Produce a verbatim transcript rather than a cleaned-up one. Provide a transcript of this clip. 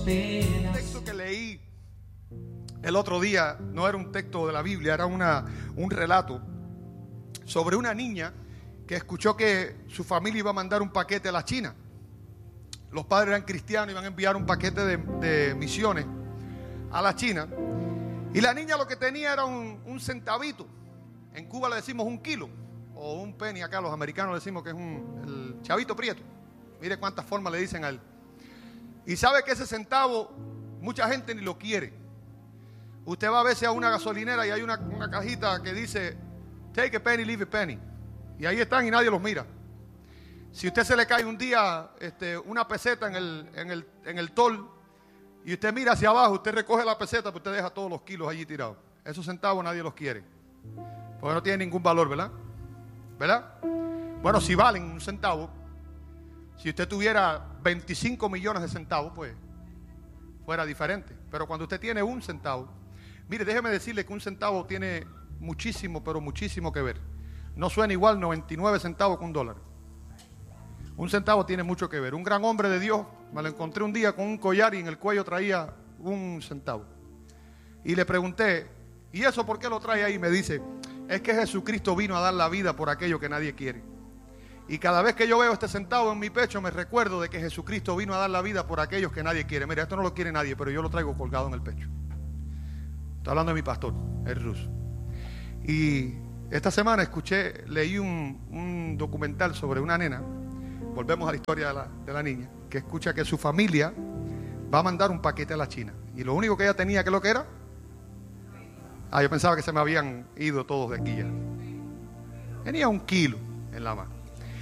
El texto que leí el otro día no era un texto de la Biblia, era una, un relato sobre una niña que escuchó que su familia iba a mandar un paquete a la China. Los padres eran cristianos y iban a enviar un paquete de, de misiones a la China. Y la niña lo que tenía era un, un centavito. En Cuba le decimos un kilo, o un penny acá, los americanos le decimos que es un el chavito prieto. Mire cuántas formas le dicen a él. Y sabe que ese centavo mucha gente ni lo quiere. Usted va a veces a una gasolinera y hay una, una cajita que dice take a penny, leave a penny. Y ahí están y nadie los mira. Si usted se le cae un día este, una peseta en el, en, el, en el tol y usted mira hacia abajo, usted recoge la peseta, pero usted deja todos los kilos allí tirados. Esos centavos nadie los quiere, porque no tienen ningún valor, ¿verdad? ¿Verdad? Bueno, si valen un centavo, si usted tuviera veinticinco millones de centavos, pues fuera diferente. Pero cuando usted tiene un centavo, mire, déjeme decirle que un centavo tiene muchísimo, pero muchísimo que ver. No suena igual noventa y nueve centavos que un dólar. Un centavo tiene mucho que ver. Un gran hombre de Dios, me lo encontré un día con un collar y en el cuello traía un centavo. Y le pregunté, ¿y eso por qué lo trae ahí? Me dice, es que Jesucristo vino a dar la vida por aquello que nadie quiere. Y cada vez que yo veo este centavo en mi pecho, me recuerdo de que Jesucristo vino a dar la vida por aquellos que nadie quiere. Mira, esto no lo quiere nadie, pero yo lo traigo colgado en el pecho. Estoy hablando de mi pastor, el ruso. Y esta semana escuché, leí un, un documental sobre una nena. Volvemos a la historia de la, de la niña, que escucha que su familia va a mandar un paquete a la China. Y lo único que ella tenía, ¿qué es lo que era? Ah, yo pensaba que se me habían ido todos de aquí ya. Tenía un kilo en la mano.